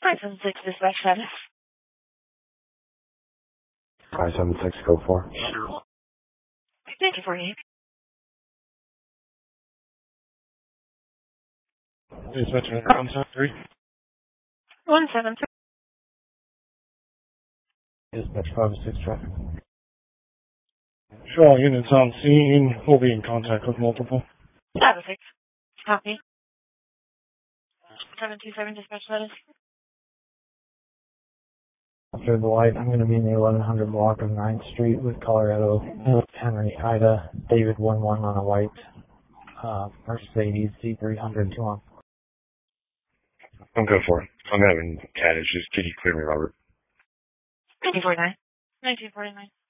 576 dispatch status. 576, go for. Thank you for you. Dispatch 173. 173. Dispatch 506 traffic. Show all units on scene. We'll be in contact with multiple. 506. Copy. 727 dispatch status. After the light, I'm going to be in the 1100 block of 9th Street with Colorado, Henry, Ida, David 11 on a white Mercedes C300 2 on. I'm good for it. I'm having cat issues. Can you clear me, Robert? 1949. 1949.